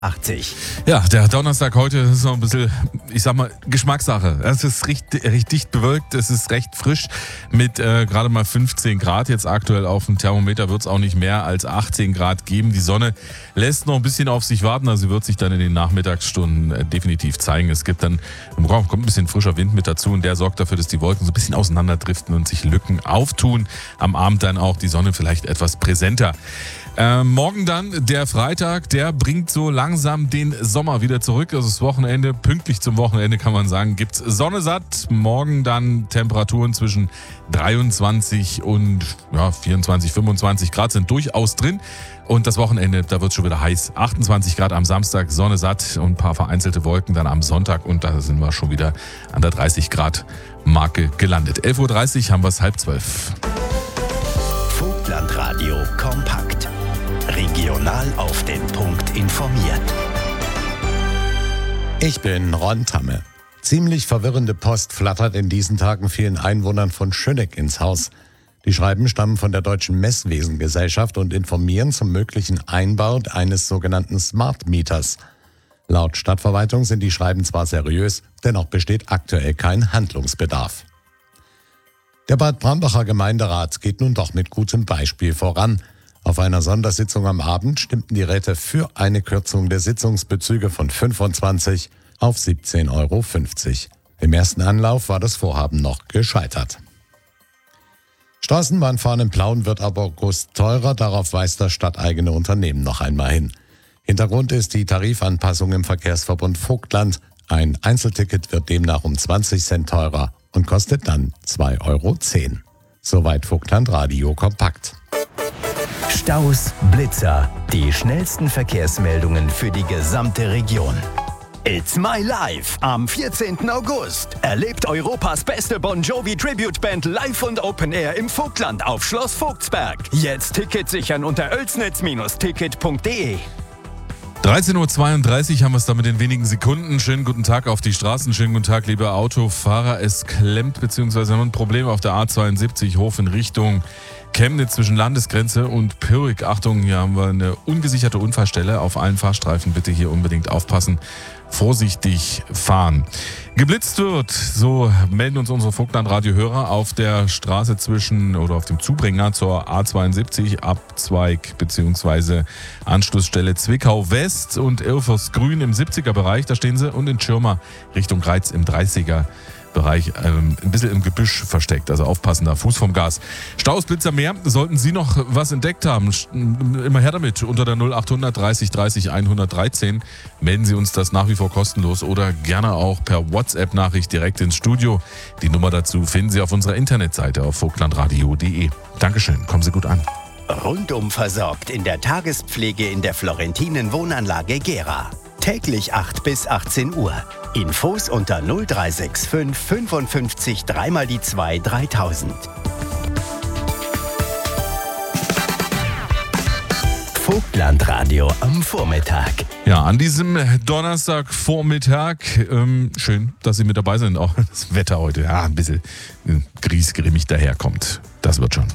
80. Ja, der Donnerstag heute ist noch ein bisschen, ich sag mal, Geschmackssache. Es ist recht dicht bewölkt, es ist recht frisch mit gerade mal 15 Grad. Jetzt aktuell auf dem Thermometer wird es auch nicht mehr als 18 Grad geben. Die Sonne lässt noch ein bisschen auf sich warten, also sie wird sich dann in den Nachmittagsstunden definitiv zeigen. Es gibt dann, kommt ein bisschen frischer Wind mit dazu und der sorgt dafür, dass die Wolken so ein bisschen auseinanderdriften und sich Lücken auftun. Am Abend dann auch die Sonne vielleicht etwas präsenter. Morgen dann, der Freitag, der bringt so langsam den Sommer wieder zurück. Also das Wochenende, pünktlich zum Wochenende kann man sagen, gibt's Sonne satt. Morgen dann Temperaturen zwischen 23 und 24, 25 Grad sind durchaus drin. Und das Wochenende, da wird schon wieder heiß. 28 Grad am Samstag, Sonne satt und ein paar vereinzelte Wolken dann am Sonntag. Und da sind wir schon wieder an der 30 Grad Marke gelandet. 11.30 Uhr haben wir es 11:30. Vogtlandradio kompakt. Regional auf den Punkt informiert. Ich bin Ron Tamme. Ziemlich verwirrende Post flattert in diesen Tagen vielen Einwohnern von Schöneck ins Haus. Die Schreiben stammen von der Deutschen Messwesengesellschaft und informieren zum möglichen Einbau eines sogenannten Smart Meters. Laut Stadtverwaltung sind die Schreiben zwar seriös, dennoch besteht aktuell kein Handlungsbedarf. Der Bad Brambacher Gemeinderat geht nun doch mit gutem Beispiel voran. Auf einer Sondersitzung am Abend stimmten die Räte für eine Kürzung der Sitzungsbezüge von 25 auf 17,50 Euro. Im ersten Anlauf war das Vorhaben noch gescheitert. Straßenbahnfahren in Plauen wird ab August teurer, darauf weist das stadteigene Unternehmen noch einmal hin. Hintergrund ist die Tarifanpassung im Verkehrsverbund Vogtland. Ein Einzelticket wird demnach um 20 Cent teurer und kostet dann 2,10 Euro. Soweit Vogtlandradio kompakt. Staus, Blitzer, die schnellsten Verkehrsmeldungen für die gesamte Region. It's My Life am 14. August. Erlebt Europas beste Bon Jovi Tribute Band live und Open Air im Vogtland auf Schloss Vogtsberg. Jetzt Ticket sichern unter oelsnitz-ticket.de. 13.32 Uhr haben wir es da mit den wenigen Sekunden. Schönen guten Tag auf die Straßen, schönen guten Tag, liebe Autofahrer. Es klemmt bzw. haben wir ein Problem auf der A72 Hof in Richtung Chemnitz zwischen Landesgrenze und Pyrrhik. Achtung, hier haben wir eine ungesicherte Unfallstelle. Auf allen Fahrstreifen bitte hier unbedingt aufpassen. Vorsichtig fahren. Geblitzt wird, so melden uns unsere Vogtlandradio-Hörer, auf der Straße auf dem Zubringer zur A72 Abzweig bzw. Anschlussstelle Zwickau West und Irfersgrün im 70er Bereich, da stehen sie, und in Schirma Richtung Greiz im 30er Bereich, ein bisschen im Gebüsch versteckt, also aufpassen da, Fuß vom Gas. Staus, Blitzer, mehr. Sollten Sie noch was entdeckt haben, immer her damit, unter der 0800 30 30 113. Melden Sie uns das nach wie vor kostenlos oder gerne auch per WhatsApp-Nachricht direkt ins Studio. Die Nummer dazu finden Sie auf unserer Internetseite auf vogtlandradio.de. Dankeschön, kommen Sie gut an. Rundum versorgt in der Tagespflege in der Florentinen Wohnanlage Gera. Täglich 8 bis 18 Uhr. Infos unter 0365 55 3x2 3000. Vogtlandradio am Vormittag. Ja, an diesem Donnerstagvormittag, schön, dass Sie mit dabei sind. Auch das Wetter heute, ein bisschen griesgrimmig daherkommt. Das wird schon.